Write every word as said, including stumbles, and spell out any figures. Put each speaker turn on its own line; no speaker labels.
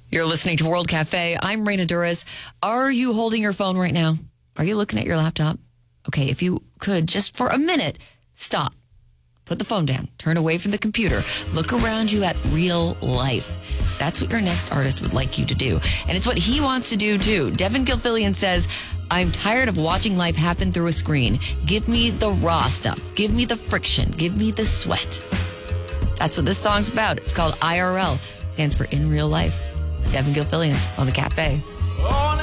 You're listening to World Cafe. I'm Raina Duras. Are you holding your phone right now? Are you looking at your laptop? Okay, if you could, just for a minute, stop. Put the phone down. Turn away from the computer. Look around you at real life. That's what your next artist would like you to do. And it's what he wants to do, too. Devin Gilfillian says, I'm tired of watching life happen through a screen. Give me the raw stuff. Give me the friction. Give me the sweat. That's what this song's about. It's called I R L. Stands for In Real Life. Devin Gilfillian on The Cafe.